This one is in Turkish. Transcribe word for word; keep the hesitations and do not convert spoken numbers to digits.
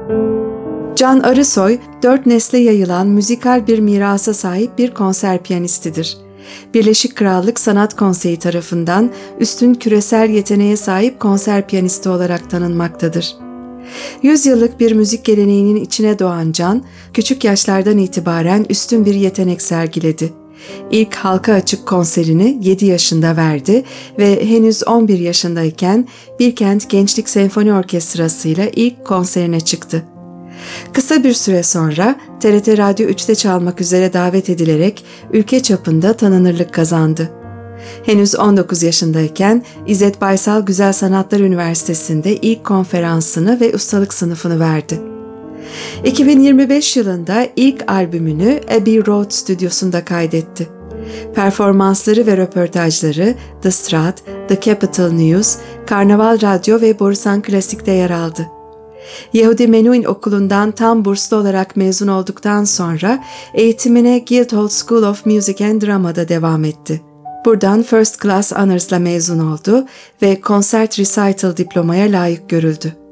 Can Arısoy, dört nesle yayılan müzikal bir mirasa sahip bir konser piyanistidir. Birleşik Krallık Sanat Konseyi tarafından üstün küresel yeteneğe sahip konser piyanisti olarak tanınmaktadır. Yüzyıllık bir müzik geleneğinin içine doğan Can, küçük yaşlardan itibaren üstün bir yetenek sergiledi. İlk halka açık konserini yedi yaşında verdi ve henüz on bir yaşındayken Bilkent Gençlik Senfoni Orkestrası ile ilk konserine çıktı. Kısa bir süre sonra T R T Radyo üçte çalmak üzere davet edilerek ülke çapında tanınırlık kazandı. Henüz on dokuz yaşındayken İzzet Baysal Güzel Sanatlar Üniversitesi'nde ilk konferansını ve ustalık sınıfını verdi. iki bin yirmi beş yılında ilk albümünü Abbey Road stüdyosunda kaydetti. Performansları ve röportajları The Strat, The Capital News, Karnaval Radyo ve Borusan Klasik'te yer aldı. Yehudi Menuhin Okulu'ndan tam burslu olarak mezun olduktan sonra eğitimine Guildhall School of Music and Drama'da devam etti. Buradan First Class Honors'la mezun oldu ve Concert Recital diplomaya layık görüldü.